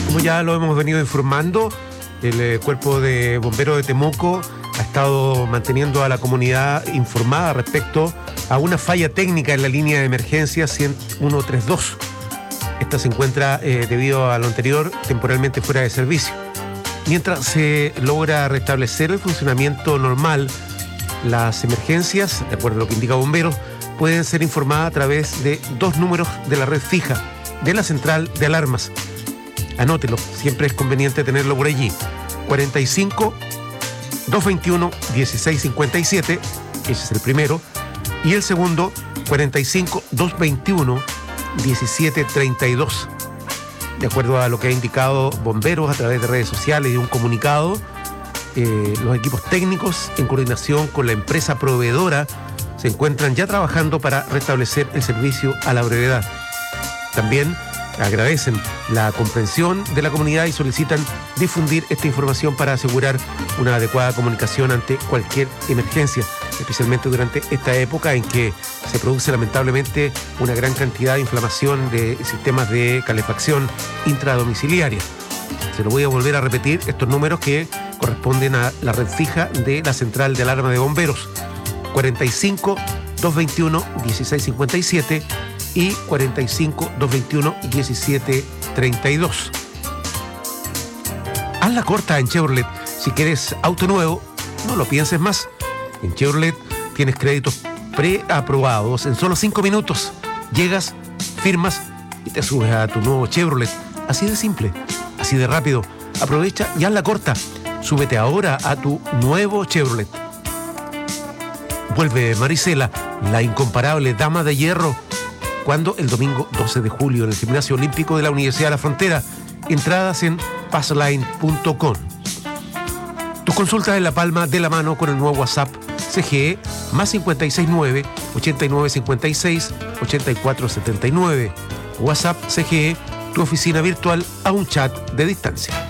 Como ya lo hemos venido informando, el Cuerpo de Bomberos de Temuco ha estado manteniendo a la comunidad informada respecto a una falla técnica en la línea de emergencia 132. Esta se encuentra, debido a lo anterior, temporalmente fuera de servicio. Mientras se logra restablecer el funcionamiento normal, las emergencias, de acuerdo a lo que indica Bomberos, pueden ser informadas a través de 2 números de la red fija de la central de alarmas. Anótelo, siempre es conveniente tenerlo por allí. 45 221 1657, ese es el primero, y el segundo 45 221 1732. De acuerdo a lo que ha indicado Bomberos a través de redes sociales y un comunicado, los equipos técnicos, en coordinación con la empresa proveedora, se encuentran ya trabajando para restablecer el servicio a la brevedad. También agradecen la comprensión de la comunidad y solicitan difundir esta información para asegurar una adecuada comunicación ante cualquier emergencia, especialmente durante esta época en que se produce lamentablemente una gran cantidad de inflamación de sistemas de calefacción intradomiciliaria. Se lo voy a volver a repetir, estos números que corresponden a la red fija de la central de alarma de bomberos: 45 221 1657 y 45 221 1732. Hazla corta en Chevrolet. Si quieres auto nuevo, no lo pienses más. En Chevrolet tienes créditos preaprobados en solo 5 minutos. Llegas, firmas y te subes a tu nuevo Chevrolet. Así de simple, así de rápido. Aprovecha y hazla corta. Súbete ahora a tu nuevo Chevrolet. Vuelve Marisela, la incomparable dama de hierro. ¿Cuándo? El domingo 12 de julio en el Gimnasio Olímpico de la Universidad de la Frontera. Entradas en passline.com. Tus consultas en la palma de la mano con el nuevo WhatsApp CGE más 569 8956 8479. WhatsApp CGE, tu oficina virtual a un chat de distancia.